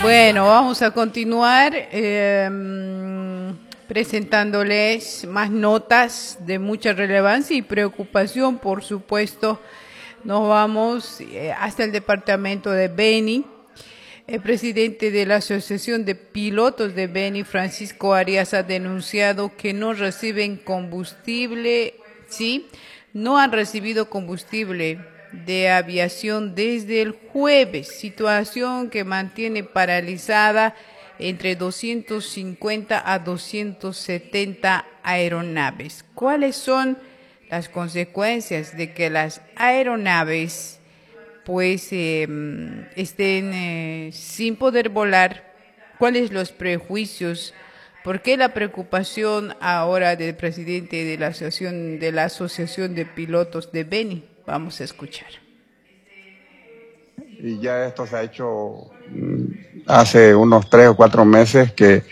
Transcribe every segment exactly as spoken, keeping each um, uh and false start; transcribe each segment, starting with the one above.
Bueno, vamos a continuar eh, presentándoles más notas de mucha relevancia y preocupación, por supuesto. Nos vamos eh, hasta el departamento de Beni. El presidente de la Asociación de Pilotos de Beni, Francisco Arias, ha denunciado que no reciben combustible, ¿sí? No han recibido combustible de aviación desde el jueves, situación que mantiene paralizada entre doscientos cincuenta a doscientos setenta aeronaves. ¿Cuáles son las consecuencias de que las aeronaves pues eh, estén eh, sin poder volar? ¿Cuáles los prejuicios? ¿Por qué la preocupación ahora del presidente de la asociación de la Asociación de Pilotos de Beni? Vamos a escuchar. Y ya esto se ha hecho hace unos tres o cuatro meses que,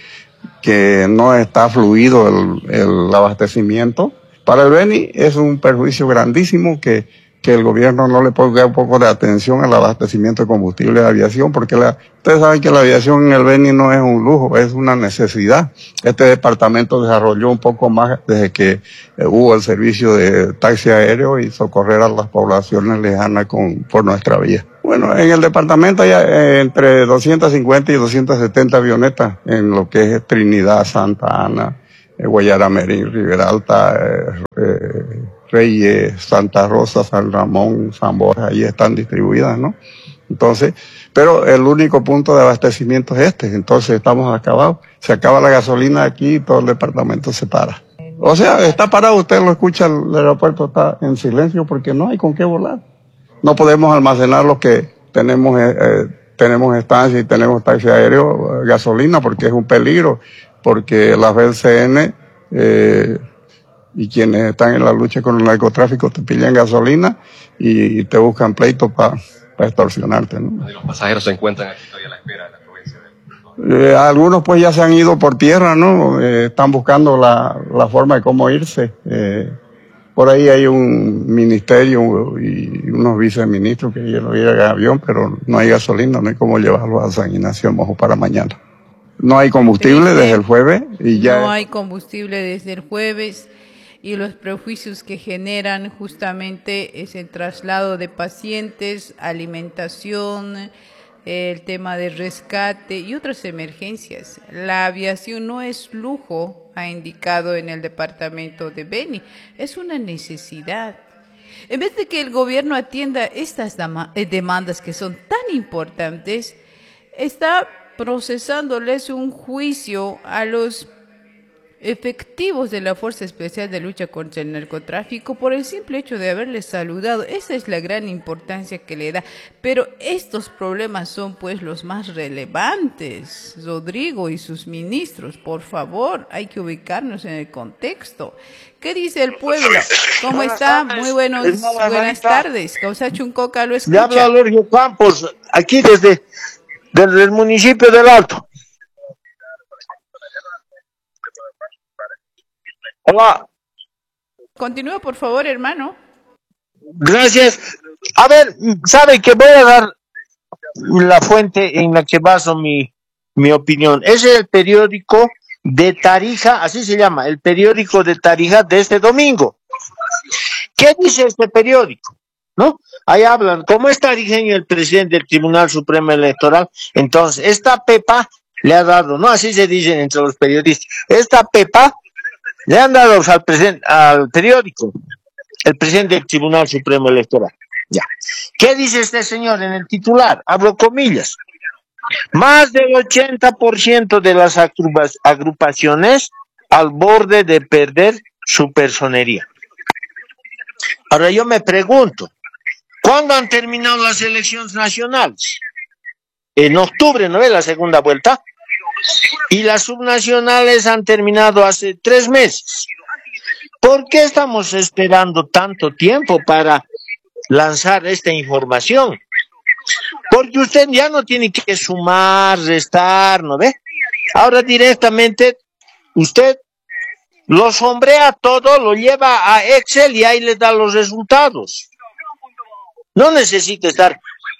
que no está fluido el, el abastecimiento. Para el Beni es un perjuicio grandísimo que, que el gobierno no le ponga un poco de atención al abastecimiento de combustible de aviación, porque la, ustedes saben que la aviación en el Beni no es un lujo, es una necesidad. Este departamento desarrolló un poco más desde que eh, hubo el servicio de taxi aéreo y socorrer a las poblaciones lejanas con, por nuestra vía. Bueno, en el departamento hay eh, entre doscientos cincuenta y doscientos setenta avionetas en lo que es Trinidad, Santa Ana, eh, Guayaramerín, Rivera Alta, eh, eh, Reyes, Santa Rosa, San Ramón, San Borja, ahí están distribuidas, ¿no? Entonces, pero el único punto de abastecimiento es este, entonces estamos acabados. Se acaba la gasolina aquí y todo el departamento se para. O sea, está parado, usted lo escucha, el aeropuerto está en silencio porque no hay con qué volar. No podemos almacenar lo que tenemos, eh, eh, tenemos estancia y tenemos taxi aéreo, eh, gasolina, porque es un peligro, porque la B C N eh, y quienes están en la lucha con el narcotráfico te pillan gasolina y, y te buscan pleito para pa extorsionarte, ¿no? ¿Y los pasajeros se encuentran aquí todavía a la espera de la provincia de... Eh, algunos pues ya se han ido por tierra, ¿no? Eh, están buscando la, la forma de cómo irse. Eh, por ahí hay un ministerio y unos viceministros que quieren ir en avión, pero no hay gasolina, no hay cómo llevarlo a San Ignacio Mojo para mañana. No hay combustible desde el jueves y ya... No hay combustible desde el jueves. Y los prejuicios que generan justamente es el traslado de pacientes, alimentación, el tema de rescate y otras emergencias. La aviación no es lujo, ha indicado en el departamento de Beni, es una necesidad. En vez de que el gobierno atienda estas demandas que son tan importantes, está procesándoles un juicio a los efectivos de la Fuerza Especial de Lucha contra el Narcotráfico por el simple hecho de haberles saludado. Esa es la gran importancia que le da. Pero estos problemas son pues los más relevantes. Rodrigo y sus ministros, por favor, hay que ubicarnos en el contexto. ¿Qué dice el pueblo? ¿Cómo está? Muy buenos, buenas tardes. Causa Chuncoca lo escucha. Le habla Lorgio Campos, aquí desde, desde el municipio del Alto. Hola. Continúa, por favor, hermano. Gracias. A ver, sabe que voy a dar la fuente en la que baso mi, mi opinión. Es el periódico de Tarija, así se llama, el periódico de Tarija de este domingo. ¿Qué dice este periódico? ¿No? Ahí hablan, como es tarijeño el presidente del Tribunal Supremo Electoral, entonces esta Pepa le ha dado, ¿no? Así se dicen entre los periodistas, esta Pepa le han dado al, presidente, al periódico, el presidente del Tribunal Supremo Electoral. Ya. ¿Qué dice este señor en el titular? Abro comillas. Más del ochenta por ciento de las agrupaciones al borde de perder su personería. Ahora yo me pregunto, ¿cuándo han terminado las elecciones nacionales? En octubre, ¿no es la segunda vuelta? Y las subnacionales han terminado hace tres meses. ¿Por qué estamos esperando tanto tiempo para lanzar esta información? Porque usted ya no tiene que sumar, restar, ¿no ve? Ahora directamente usted lo sombrea todo, lo lleva a Excel y ahí le da los resultados. No necesita estar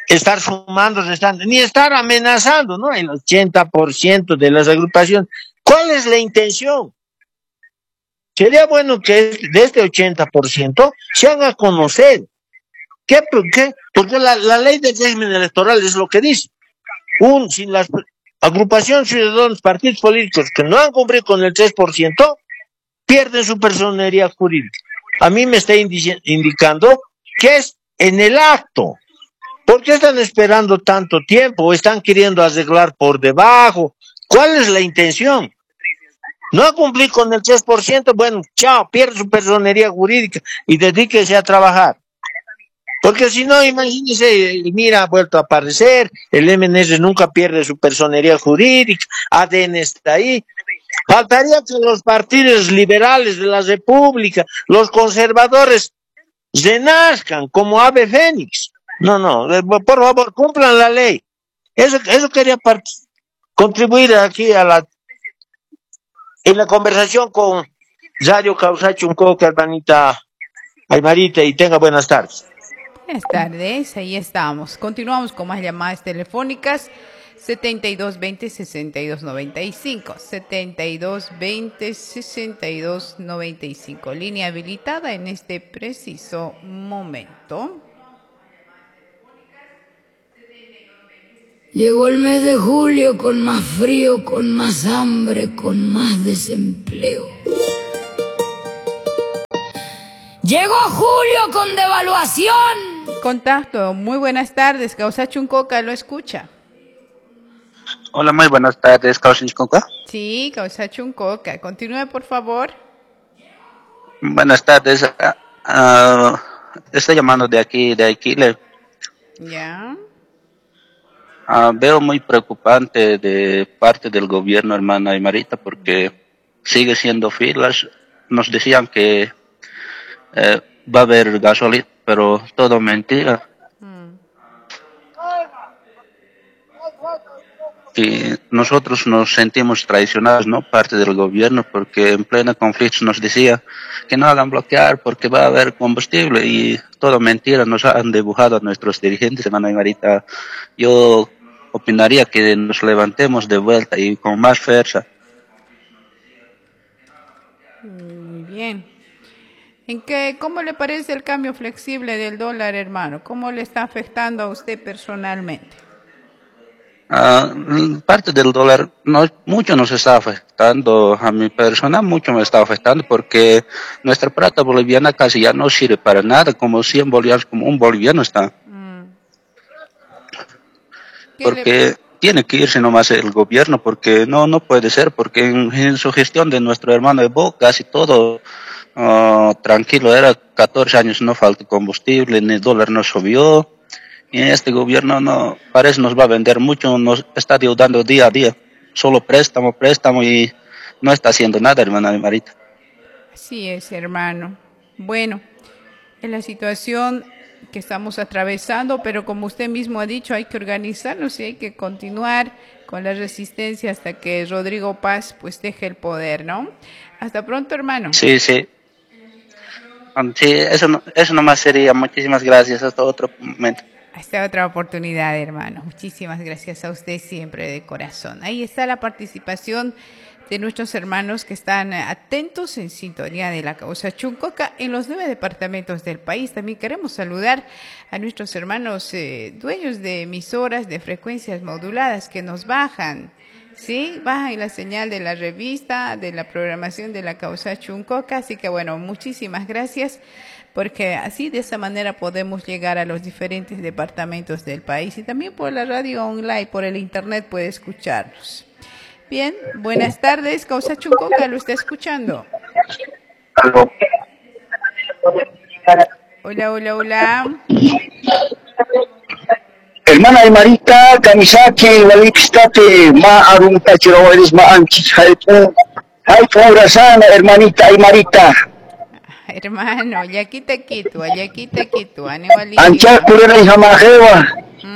estar sumando, restando, ni estar amenazando, ¿no? El ochenta por ciento de las agrupaciones. ¿Cuál es la intención? Sería bueno que de este ochenta por ciento se haga conocer. ¿Qué? ¿Qué? Porque la, la ley del régimen electoral es lo que dice. Un, si las agrupaciones ciudadanos, partidos políticos que no han cumplido con el tres por ciento, pierden su personería jurídica. A mí me está indi- indicando que es en el acto. ¿Por qué están esperando tanto tiempo? ¿O están queriendo arreglar por debajo? ¿Cuál es la intención? No ha cumplido con el tres por ciento, bueno, chao, pierde su personería jurídica y dedíquese a trabajar. Porque si no, imagínense, mira, ha vuelto a aparecer, el M N S nunca pierde su personería jurídica, A D N está ahí. Faltaría que los partidos liberales de la República, los conservadores, renazcan como ave fénix. No, no, por favor, cumplan la ley. Eso, eso quería contribuir aquí a la en la conversación con Radio Causacho Chuncoca, hermanita Aymarita, y tenga buenas tardes. Buenas tardes, ahí estamos. Continuamos con más llamadas telefónicas. setenta y dos veinte, sesenta y dos noventa y cinco. setenta y dos veinte, sesenta y dos noventa y cinco. Línea habilitada en este preciso momento. Llegó el mes de julio con más frío, con más hambre, con más desempleo. Llegó julio con devaluación. Contacto, muy buenas tardes. Causa Chuncoca, ¿lo escucha? Hola, muy buenas tardes, Causa Chuncoca. Sí, Causa Chuncoca. Continúe, por favor. Buenas tardes. Uh, estoy llamando de aquí, de Aquile. Ya. Uh, veo muy preocupante de parte del gobierno, hermana Aymarita, porque sigue siendo filas. Nos decían que eh, va a haber gasolina, pero todo mentira. Mm. Y nosotros nos sentimos traicionados, ¿no? Parte del gobierno, porque en pleno conflicto nos decía que no hagan bloquear porque va a haber combustible, y todo mentira. Nos han dibujado a nuestros dirigentes, hermana Aymarita. Yo opinaría que nos levantemos de vuelta y con más fuerza. Muy bien. ¿En qué, cómo le parece el cambio flexible del dólar, hermano? ¿Cómo le está afectando a usted personalmente? Uh, parte del dólar no, mucho nos está afectando a mi persona, mucho me está afectando, porque nuestra plata boliviana casi ya no sirve para nada, como cien bolivianos, como un boliviano está. Porque le... tiene que irse nomás el gobierno, porque no no puede ser, porque en, en su gestión de nuestro hermano Evo casi todo uh, tranquilo era. Catorce años no falta combustible, ni el dólar no subió, y este gobierno no parece nos va a vender mucho, nos está deudando día a día, solo préstamo, préstamo, y no está haciendo nada, hermana Aymarita. Así es, hermano. Bueno, en la situación que estamos atravesando, pero como usted mismo ha dicho, hay que organizarnos y hay que continuar con la resistencia hasta que Rodrigo Paz pues deje el poder, ¿no? Hasta pronto, hermano. Sí, sí. Sí, eso, no, eso nomás sería. Muchísimas gracias. Hasta otro momento. Hasta otra oportunidad, hermano. Muchísimas gracias a usted siempre de corazón. Ahí está la participación de nuestros hermanos que están atentos en sintonía de la Causa Chuncoca en los nueve departamentos del país. También queremos saludar a nuestros hermanos eh, dueños de emisoras de frecuencias moduladas que nos bajan, ¿sí? Bajan la señal de la revista, de la programación de la Causa Chuncoca. Así que bueno, muchísimas gracias, porque así de esa manera podemos llegar a los diferentes departamentos del país, y también por la radio online, por el internet puede escucharnos. Bien, buenas tardes, Causa Chuncoca, lo está escuchando. Hola, hola, hola. Hermana Aymarita, Kamisaki, Walipistate, Ma Arunta Chiroedes, Ma Anchis, Haifu, Haifu Urasana, hermanita Aymarita. Hermano, Yaquita Quito, Yaquita Quito, Aníbal. Ancha Kurera y Jamajewa.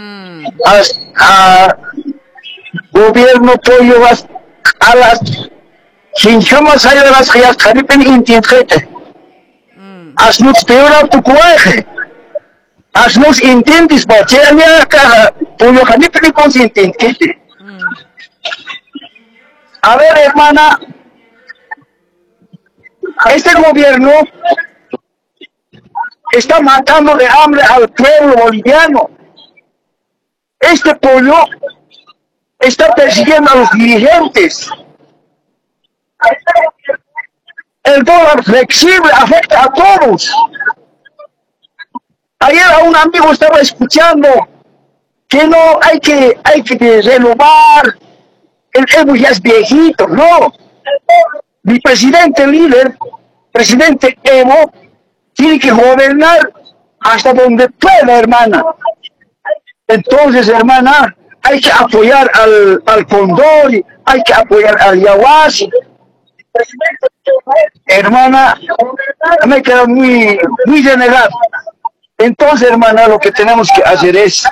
A gobierno pollo vas a las sin chamas hay de las que ya caripen intiente. As no peor tu cuaje. Asnos intentes bachernya ka puyo kami pelipon intentes. A ver, hermana, este gobierno está matando de hambre al pueblo boliviano. Este pueblo está persiguiendo a los dirigentes. El dólar flexible afecta a todos. Ayer a un amigo estaba escuchando que no hay que, hay que renovar, el Evo ya es viejito, no. Mi presidente líder, presidente Evo, tiene que gobernar hasta donde pueda, hermana. Entonces, hermana, hay que apoyar al, al Condori, hay que apoyar al Yaguasi. Hermana, me queda muy, muy general. Entonces, hermana, lo que tenemos que hacer es,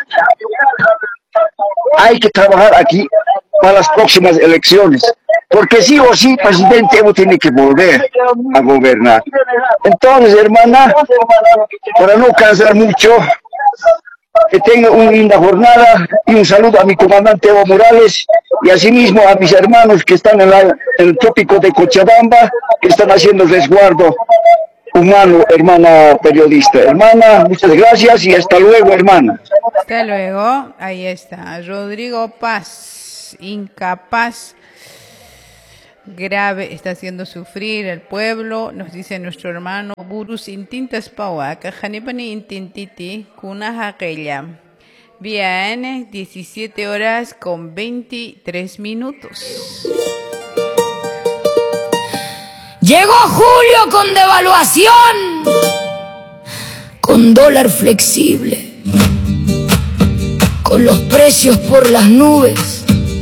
hay que trabajar aquí para las próximas elecciones, porque sí o sí, presidente Evo tiene que volver a gobernar. Entonces, hermana, para no cansar mucho, que tenga una linda jornada y un saludo a mi comandante Evo Morales y asimismo a mis hermanos que están en, la, en el trópico de Cochabamba, que están haciendo resguardo humano, hermana periodista. Hermana, muchas gracias y hasta luego, hermana. Hasta luego. Ahí está. Rodrigo Paz, incapaz, grave, está haciendo sufrir al pueblo, nos dice nuestro hermano Burus Intintas Paua, Cajanipani Intintiti, Kunaja Aquella. Bien, diecisiete horas con veintitrés minutos. Llegó julio con devaluación, con dólar flexible, con los precios por las nubes.